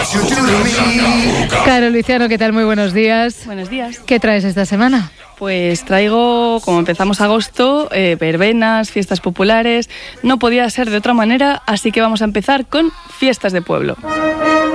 Caro Luciano, ¿qué tal? Muy buenos días. Buenos días. ¿Qué traes esta semana? Pues traigo, como empezamos agosto, verbenas, fiestas populares. No podía ser de otra manera, así que vamos a empezar con fiestas de pueblo.